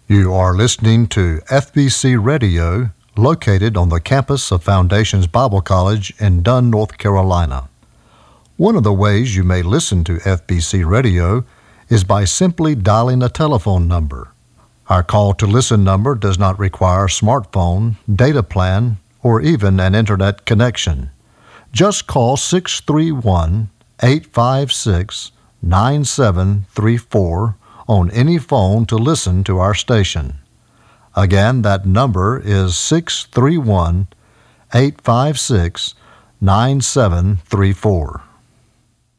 You are listening to FBC Radio, located on the campus of Foundations Bible College in Dunn, North Carolina. One of the ways you may listen to FBC Radio is by simply dialing a telephone number. Our call to listen number does not require a smartphone, data plan, or even an internet connection. Just call 631-856-9734 on any phone to listen to our station. Again, that number is 631-856-9734.